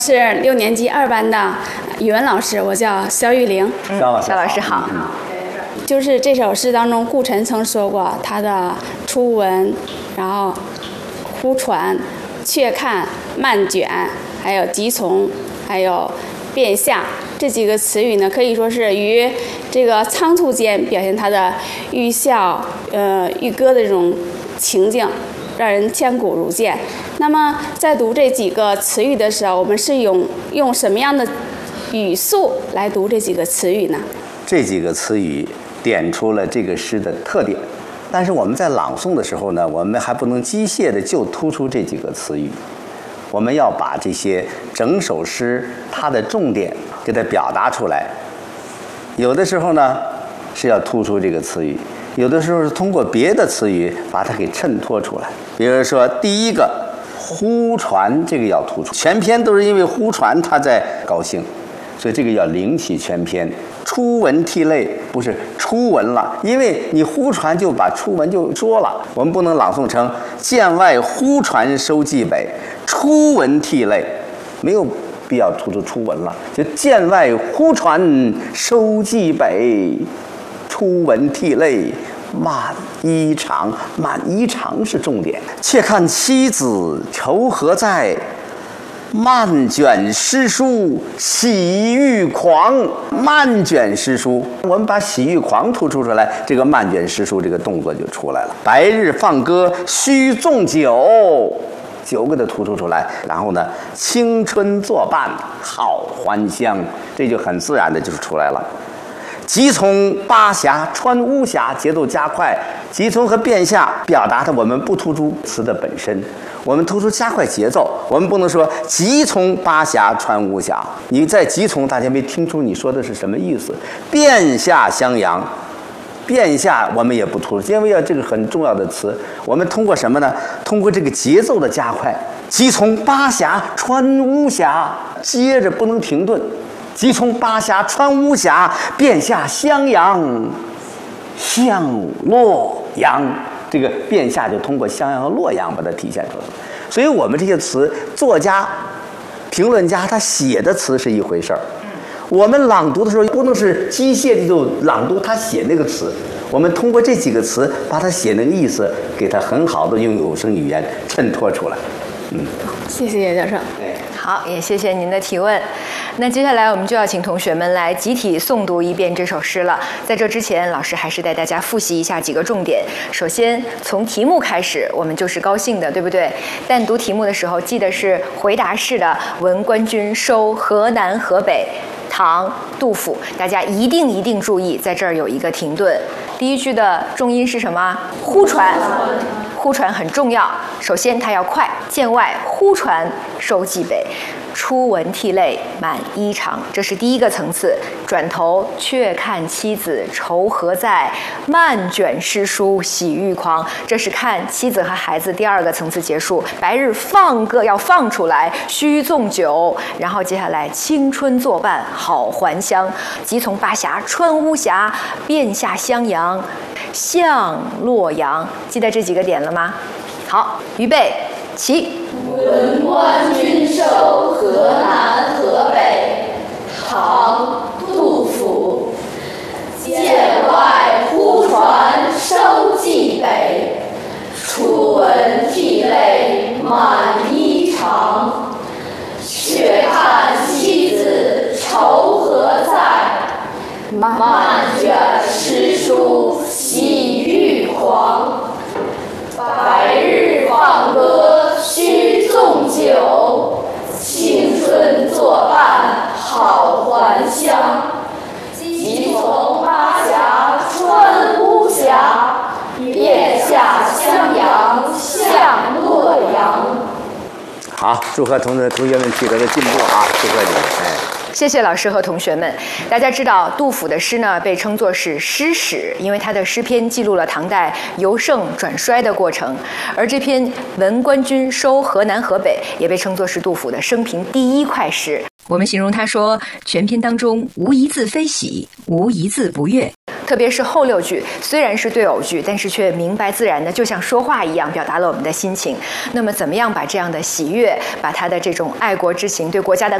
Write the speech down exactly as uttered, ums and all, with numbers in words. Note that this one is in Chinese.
是六年级二班的语文老师，我叫肖玉玲。 嗯、肖老师好。嗯、 就是这首诗当中，顾晨曾说过，他的初闻，然后忽传、却看、漫卷，还有急从，还有变下这几个词语呢，可以说是于这个仓促间表现他的寓笑、呃寓歌的这种情境，让人千古如见。那么在读这几个词语的时候，我们是用用什么样的语速来读这几个词语呢？ 这几个词语点出了这个诗的特点，但是我们在朗诵的时候呢，我们还不能机械的就突出这几个词语，我们要把这些整首诗它的重点给它表达出来。有的时候呢是要突出这个词语，有的时候是通过别的词语把它给衬托出来。比如说第一个忽传，这个要突出，全篇都是因为忽传他在高兴，所以这个要领起全篇。初闻涕泪不是初闻了，因为你忽传就把初闻就说了，我们不能朗诵成剑外忽传收蓟北，初闻涕泪，没有必要突出初闻了，就剑外忽传收蓟北，初闻涕泪漫衣裳，漫衣裳是重点。且看妻子愁何在，漫卷诗书喜欲狂。漫卷诗书，我们把喜欲狂突出出来，这个漫卷诗书这个动作就出来了。白日放歌须纵酒，九个的突出出来，然后呢，青春作伴好还乡，这就很自然的就出来了。急从巴峡穿巫峡，节奏加快。急从和变下表达的我们不突出词的本身，我们突出加快节奏。我们不能说急从巴峡穿巫峡，你在急从大家没听出你说的是什么意思。变下襄阳，变下我们也不突出，因为要这个很重要的词，我们通过什么呢？通过这个节奏的加快。急从巴峡穿巫峡，接着不能停顿。急从巴峡穿巫峡，变下襄阳向洛阳，这个变下就通过襄阳和洛阳把它体现出来了。所以我们这些词，作家、评论家他写的词是一回事儿，我们朗读的时候不能是机械的就朗读他写那个词，我们通过这几个词把他写那个意思给他很好的用有声语言衬托出来。嗯， 谢谢叶教授。 好，也谢谢您的提问。那接下来我们就要请同学们来集体诵读一遍这首诗了。在这之前，老师还是带大家复习一下几个重点。首先，从题目开始，我们就是高兴的，对不对？但读题目的时候，记得是回答式的。闻官军收河南河北，唐杜甫。大家一定一定注意，在这儿有一个停顿。第一句的重音是什么？忽传。忽传很重要，首先它要快。剑外忽传收蓟北，初闻涕泪满衣裳，这是第一个层次。转头却看妻子愁何在，漫卷诗书喜欲狂，这是看妻子和孩子第二个层次结束。白日放歌要放出来，须纵酒，然后接下来青春作伴好还乡。急从巴峡穿巫峡，变下襄阳向洛阳。记得这几个点了吗？好，预备起。 闻官军收河南河北，唐杜甫。剑外忽传收蓟北，初闻涕泪满衣裳。却看妻子愁何在，漫卷诗书喜欲狂。白日放歌须纵酒，青春作伴好还乡。急从巴峡穿巫峡，变下襄阳向洛阳。 好，祝贺同志同学们取得了进步啊！祝贺你们！哎。 谢谢老师和同学们。大家知道，杜甫的诗呢被称作是诗史，因为他的诗篇记录了唐代由盛转衰的过程。而这篇《闻官军收河南河北》也被称作是杜甫的生平第一快诗。我们形容他说，全篇当中无一字非喜，无一字不悦。特别是后六句，虽然是对偶句，但是却明白自然的，就像说话一样，表达了我们的心情。那么，怎么样把这样的喜悦，把他的这种爱国之情、对国家的